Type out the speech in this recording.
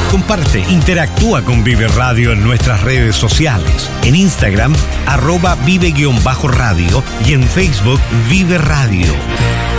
Comparte, interactúa con Vive Radio en nuestras redes sociales. En Instagram, @vive_radio y en Facebook, Vive Radio.